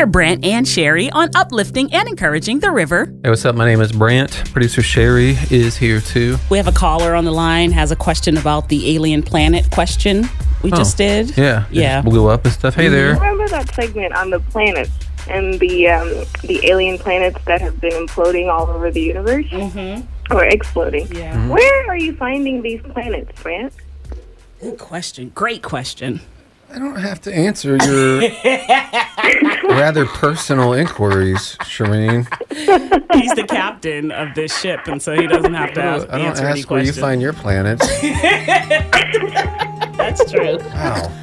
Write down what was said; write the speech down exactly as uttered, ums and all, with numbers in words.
Hear Brant and Sherry on uplifting and encouraging the river. Hey, what's up? My name is Brant. Producer Sherry is here too. We have a caller on the line, has a question about the alien planet question we oh, just did. Yeah. Yeah. It blew up and stuff. Hey there. Remember that segment on the planets and the um, the alien planets that have been imploding all over the universe? Mm-hmm. Or exploding. Yeah. Mm-hmm. Where are you finding these planets, Brant? Good question. Great question. I don't have to answer your rather personal inquiries, Shireen. He's the captain of this ship, and so he doesn't have to ask, I don't answer any ask where you questions. find your planets. That's true. Wow.